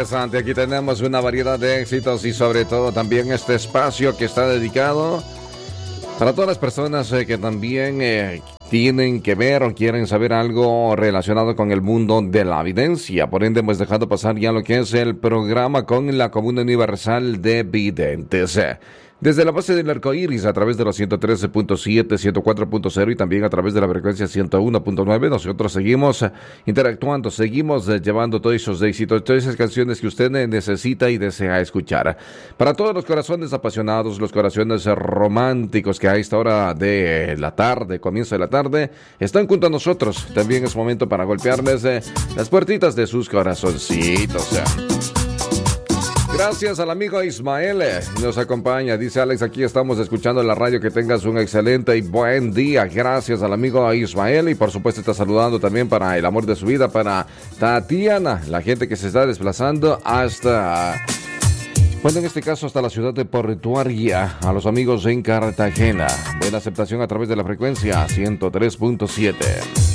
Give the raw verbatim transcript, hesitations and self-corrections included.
interesante. Aquí tenemos una variedad de éxitos y sobre todo también este espacio que está dedicado para todas las personas eh, que también eh, tienen que ver o quieren saber algo relacionado con el mundo de la evidencia. Por ende, hemos dejado pasar ya lo que es el programa con la Comuna Universal de Videntes. Desde la base del arco iris, a través de los ciento trece punto siete, ciento cuatro punto cero y también a través de la frecuencia ciento uno punto nueve, nosotros seguimos interactuando, seguimos llevando todos esos éxitos, todas esas canciones que usted necesita y desea escuchar. Para todos los corazones apasionados, los corazones románticos que a esta hora de la tarde, comienzo de la tarde, están junto a nosotros. También es momento para golpearles las puertitas de sus corazoncitos. Gracias al amigo Ismael, nos acompaña, dice Alex, aquí estamos escuchando la radio, que tengas un excelente y buen día. Gracias al amigo Ismael y por supuesto está saludando también para el amor de su vida, para Tatiana, la gente que se está desplazando hasta, bueno, en este caso hasta la ciudad de Portuaria, a los amigos en Cartagena. Buena aceptación a través de la frecuencia ciento tres punto siete.